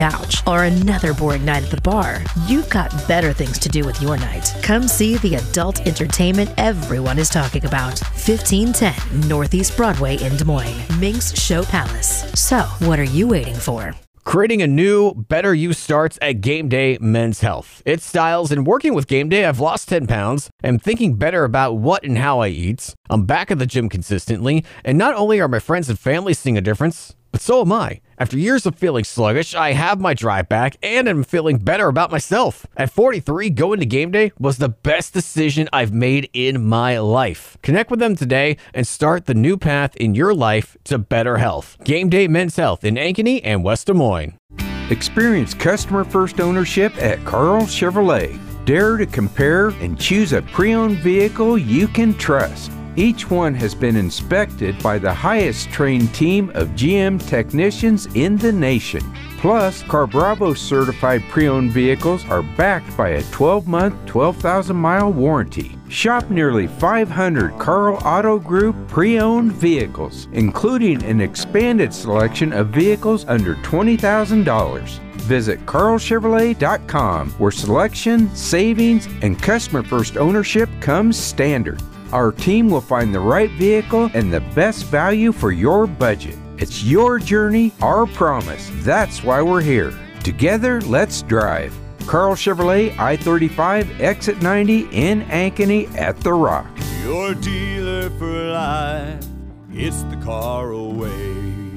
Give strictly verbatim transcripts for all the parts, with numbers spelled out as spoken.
couch or another boring night at the bar, you've got better things to do with your night. Come see the adult entertainment everyone is talking about. fifteen ten Northeast Broadway in Des Moines. Minx Show Palace. So, what are you waiting for? Creating a new, better you starts at Game Day Men's Health. Its styles and working with Game Day, I've lost ten pounds. I'm thinking better about what and how I eat. I'm back at the gym consistently. And not only are my friends and family seeing a difference, but so am I. After years of feeling sluggish, I have my drive back and I'm feeling better about myself. At forty-three, going to Game Day was the best decision I've made in my life. Connect with them today and start the new path in your life to better health. Game Day Men's Health in Ankeny and West Des Moines. Experience customer-first ownership at Carl Chevrolet. Dare to compare and choose a pre-owned vehicle you can trust. Each one has been inspected by the highest trained team of G M technicians in the nation. Plus, CarBravo certified pre-owned vehicles are backed by a twelve month, twelve thousand mile warranty. Shop nearly five hundred Carl Auto Group pre-owned vehicles, including an expanded selection of vehicles under twenty thousand dollars. Visit carl chevrolet dot com, where selection, savings, and customer-first ownership comes standard. Our team will find the right vehicle and the best value for your budget. It's your journey, our promise. That's why we're here. Together, let's drive. Carl Chevrolet, I thirty-five, Exit ninety in Ankeny at The Rock. Your dealer for life, it's the Carl way.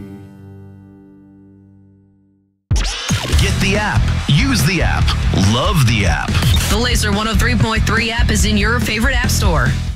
Get the app. Use the app. Love the app. The Laser one oh three point three app is in your favorite app store.